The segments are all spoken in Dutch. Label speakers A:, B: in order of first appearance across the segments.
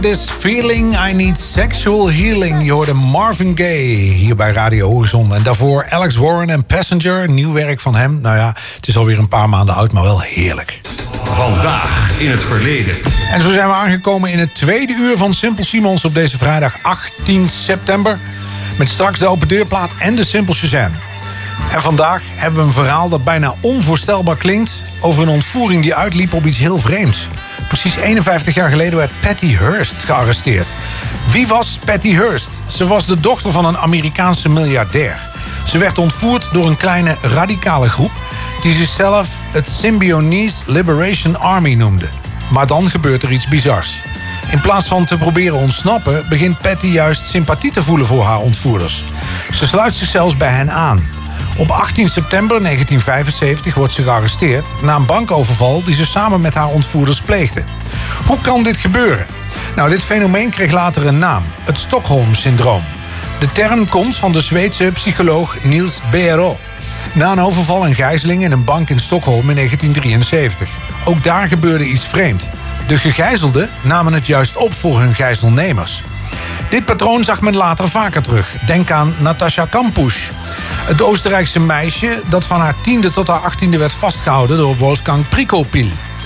A: This feeling, I need sexual healing. Je hoorde Marvin Gaye hier bij Radio Horizon. En daarvoor Alex Warren en Passenger, nieuw werk van hem. Nou ja, het is alweer een paar maanden oud, maar wel heerlijk.
B: Vandaag in het verleden.
A: En zo zijn we aangekomen in het tweede uur van Simple Simons op deze vrijdag 18 september. Met straks de open deurplaat en de Simple Shazam. En vandaag hebben we een verhaal dat bijna onvoorstelbaar klinkt over een ontvoering die uitliep op iets heel vreemds. Precies 51 jaar geleden werd Patty Hearst gearresteerd. Wie was Patty Hearst? Ze was de dochter van een Amerikaanse miljardair. Ze werd ontvoerd door een kleine radicale groep die zichzelf het Symbionese Liberation Army noemde. Maar dan gebeurt er iets bizars. In plaats van te proberen ontsnappen, begint Patty juist sympathie te voelen voor haar ontvoerders. Ze sluit zich zelfs bij hen aan. Op 18 september 1975 wordt ze gearresteerd na een bankoverval die ze samen met haar ontvoerders pleegde. Hoe kan dit gebeuren? Nou, dit fenomeen kreeg later een naam: het Stockholm-syndroom. De term komt van de Zweedse psycholoog Niels Bejerot. Na een overval en gijzeling in een bank in Stockholm in 1973. Ook daar gebeurde iets vreemd. De gegijzelden namen het juist op voor hun gijzelnemers. Dit patroon zag men later vaker terug. Denk aan Natascha Kampusch. Het Oostenrijkse meisje dat van haar 10e tot haar 18e werd vastgehouden door Wolfgang Prikopil.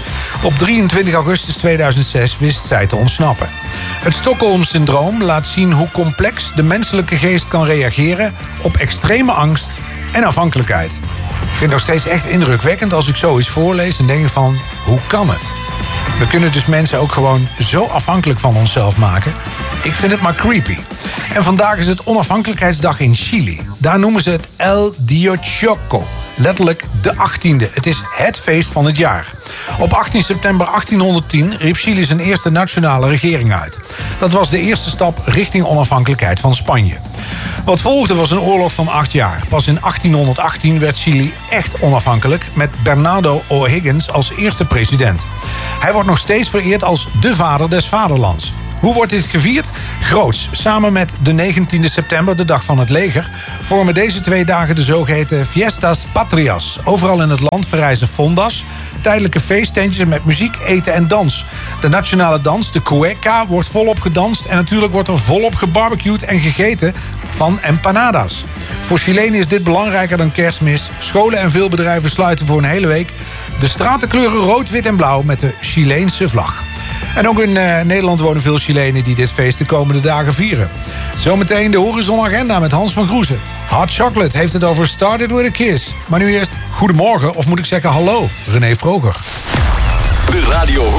A: Op 23 augustus 2006 wist zij te ontsnappen. Het Stockholm-syndroom laat zien hoe complex de menselijke geest kan reageren op extreme angst en afhankelijkheid. Ik vind het nog steeds echt indrukwekkend als ik zoiets voorlees en denk van, hoe kan het? We kunnen dus mensen ook gewoon zo afhankelijk van onszelf maken. Ik vind het maar creepy. En vandaag is het onafhankelijkheidsdag in Chili. Daar noemen ze het El Día Choco. Letterlijk de 18e. Het is het feest van het jaar. Op 18 september 1810 riep Chili zijn eerste nationale regering uit. Dat was de eerste stap richting onafhankelijkheid van Spanje. Wat volgde was een oorlog van 8 jaar. Pas in 1818 werd Chili echt onafhankelijk met Bernardo O'Higgins als eerste president. Hij wordt nog steeds vereerd als de vader des vaderlands. Hoe wordt dit gevierd? Groots. Samen met de 19e september, de dag van het leger, vormen deze 2 dagen de zogeheten Fiestas Patrias. Overal in het land verrijzen fondas, tijdelijke feesttentjes met muziek, eten en dans. De nationale dans, de cueca, wordt volop gedanst en natuurlijk wordt er volop gebarbecued en gegeten van empanadas. Voor Chilenen is dit belangrijker dan Kerstmis. Scholen en veel bedrijven sluiten voor een hele week. De straten kleuren rood, wit en blauw met de Chileense vlag. En ook in Nederland wonen veel Chilenen die dit feest de komende dagen vieren. Zometeen de Horizon Agenda met Hans van Groezen. Hot Chocolate heeft het over Started With A Kiss. Maar nu eerst goedemorgen, of moet ik zeggen hallo, René Vroger.
B: De Radio